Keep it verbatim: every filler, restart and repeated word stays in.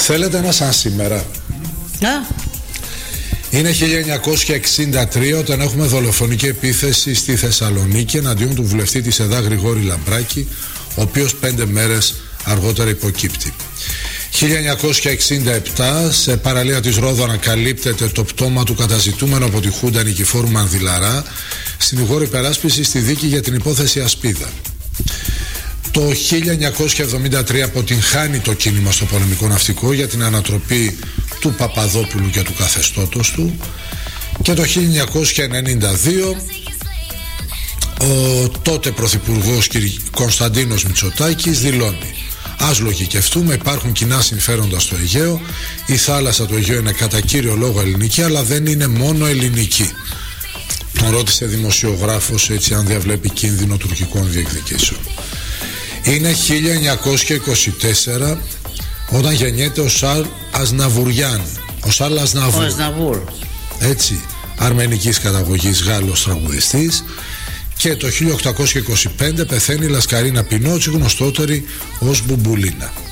Θέλετε ένα σαν σήμερα? Α. Είναι χίλια εννιακόσια εξήντα τρία όταν έχουμε δολοφονική επίθεση στη Θεσσαλονίκη εναντίον του βουλευτή της ΕΔΑ Γρηγόρη Λαμπράκη, ο οποίος πέντε μέρες αργότερα υποκύπτει. χίλια εννιακόσια εξήντα επτά, σε παραλία της Ρόδου ανακαλύπτεται το πτώμα του καταζητούμενου από τη Χούντα Νικηφόρου Μανδυλαρά στην ηγόρη υπεράσπιση στη δίκη για την υπόθεση Ασπίδα. Το χίλια εννιακόσια εβδομήντα τρία αποτυγχάνει το κίνημα στο πολεμικό ναυτικό για την ανατροπή του Παπαδόπουλου και του καθεστώτος του, και το χίλια εννιακόσια ενενήντα δύο ο τότε πρωθυπουργός κ. Κωνσταντίνος Μητσοτάκης δηλώνει: ας λογικευτούμε, υπάρχουν κοινά συμφέροντα στο Αιγαίο, η θάλασσα του Αιγαίου είναι κατά κύριο λόγο ελληνική, αλλά δεν είναι μόνο ελληνική. Τον ρώτησε δημοσιογράφος έτσι αν διαβλέπει κίνδυνο τουρκικών διεκδικήσεων. Είναι χίλια εννιακόσια είκοσι τέσσερα όταν γεννιέται ο Σαρλ Αζναβουριάν, ο Σαρλ Αζναβούρ, έτσι, αρμενικής καταγωγής Γάλλος τραγουδιστής, και το χίλια οκτακόσια είκοσι πέντε πεθαίνει η Λασκαρίνα Πινότσι, γνωστότερη ως Μπουμπουλίνα.